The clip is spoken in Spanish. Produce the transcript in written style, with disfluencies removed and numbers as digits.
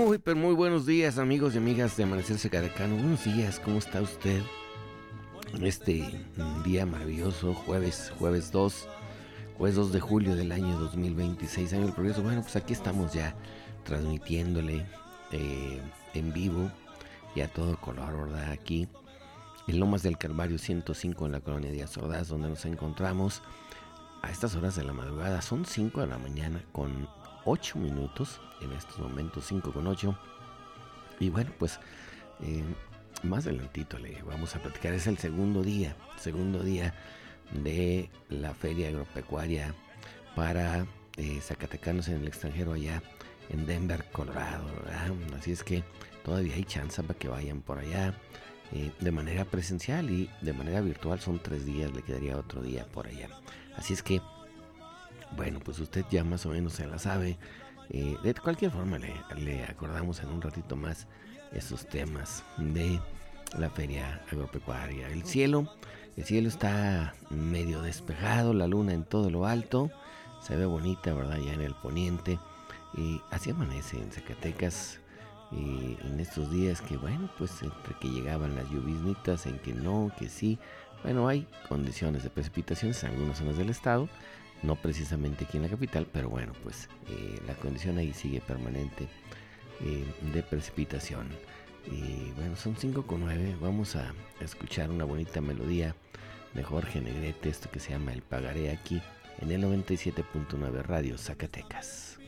Muy, pero muy buenos días, amigos y amigas de Amanecer Zacatecano. Buenos días, ¿cómo está usted? Este día maravilloso, jueves 2 de julio del año 2026, año del progreso. Bueno, pues aquí estamos ya transmitiéndole en vivo y a todo color, ¿verdad? Aquí en Lomas del Calvario 105 en la colonia Díaz Ordaz, donde nos encontramos a estas horas de la madrugada. Son 5 de la mañana con 8 minutos, en estos momentos 5 con 8. Y bueno, pues más adelantito le vamos a platicar. Es el segundo día de la Feria Agropecuaria para zacatecanos en el extranjero, allá en Denver, Colorado, ¿verdad? Así es que todavía hay chance para que vayan por allá de manera presencial, y de manera virtual son 3 días, le quedaría otro día por allá. Así es que, bueno, pues usted ya más o menos se la sabe. De cualquier forma le acordamos en un ratito más esos temas de la Feria Agropecuaria. El cielo está medio despejado, la luna en todo lo alto, se ve bonita, ¿verdad? Ya en el poniente. Y así amanece en Zacatecas en estos días, que bueno, pues entre que llegaban las lloviznitas, en que no, que sí. Bueno, hay condiciones de precipitaciones en algunas zonas del estado, no precisamente aquí en la capital, pero bueno, pues la condición ahí sigue permanente de precipitación. Y bueno, son 5:09. Vamos a escuchar una bonita melodía de Jorge Negrete, esto que se llama El Pagaré, aquí en el 97.9 Radio Zacatecas.